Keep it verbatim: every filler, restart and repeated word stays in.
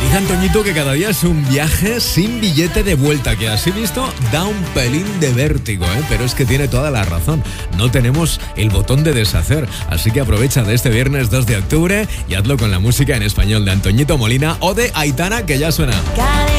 Dice Antoñito que cada día es un viaje sin billete de vuelta, que así visto da un pelín de vértigo, ¿eh? Pero es que tiene toda la razón. No tenemos el botón de deshacer, así que aprovecha de este viernes dos de octubre y hazlo con la música en español de Antoñito Molina o de Aitana, que ya suena.